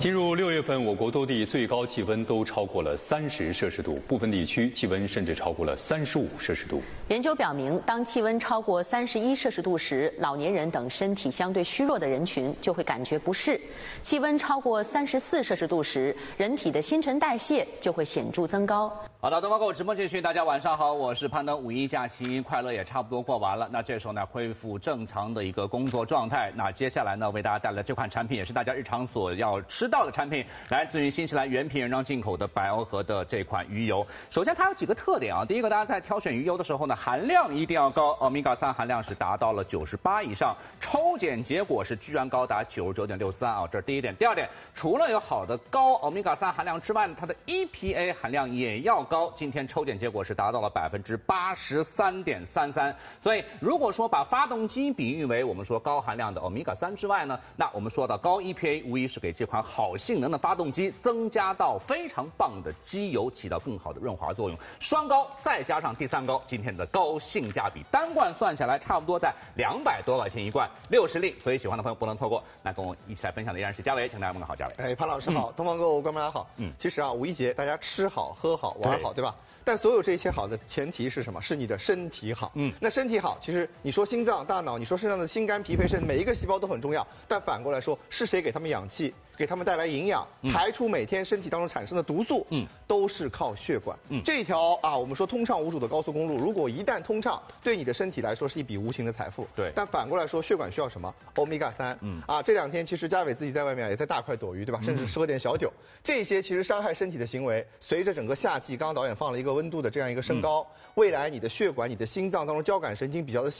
进入6月份，我国多地最高气温都超过了30摄氏度，部分地区气温甚至超过了35摄氏度。 研究表明，当气温超过31摄氏度时，老年人等身体相对虚弱的人群就会感觉不适；气温超过34摄氏度时，人体的新陈代谢就会显著增高。 好的，东方购物直播继续，大家晚上好，我是攀登。5一假期快乐也差不多过完了，那这时候呢，恢复正常的一个工作状态。那接下来呢，为大家带来这款产品，也是大家日常所要吃到的产品，来自于新西兰原品原装进口的百欧和的这款鱼油。首先它有几个特点啊，第一个，大家在挑选鱼油的时候呢，含量一定要高，欧米伽3含量是达到了98以上，抽检结果是居然高达99.63啊，这是第一点。第二点，除了有好的高欧米伽3含量之外呢，它的 EPA 含量也要高，今天抽检结果是达到了83.33%。所以如果说把发动机比喻为我们说高含量的欧米伽3之外呢，那我们说到高 EPA 无疑是给这款好性能的发动机增加到非常棒的机油，起到更好的润滑作用。双高再加上第三高，今天的高性价比，单罐算下来差不多在200多块钱一罐，60粒，所以喜欢的朋友不能错过。那跟我一起来分享的依然是嘉伟，请大家问个好，嘉伟。 潘老师好，东方购物观众大家好。其实啊，5一节大家吃好、喝好、玩好，对吧？但所有这些好的前提是什么？是你的身体好。那身体好，其实你说心脏、大脑，你说身上的心肝脾肺肾，每一个细胞都很重要。但反过来说，是谁给他们氧气，给他们带来营养，排出每天身体当中产生的毒素，都是靠血管。这一条啊，我们说通畅无阻的高速公路，如果一旦通畅，对你的身体来说是一笔无形的财富。 对。 但反过来说，血管需要什么？欧米伽3。这2天其实嘉伟自己在外面也在大块躲鱼，对吧？甚至喝点小酒，这些其实伤害身体的行为，随着整个夏季，刚刚导演放了一个温度的这样一个升高，未来你的血管、你的心脏当中交感神经比较的